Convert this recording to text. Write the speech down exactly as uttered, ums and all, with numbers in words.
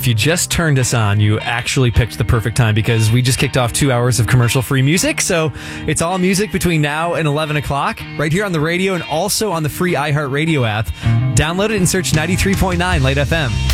if you just turned us on, you actually picked the perfect time because we just kicked off two hours of commercial-free music. So it's all music between now and eleven o'clock right here on the radio and also on the free iHeartRadio app. Download it and search ninety-three point nine Light F M.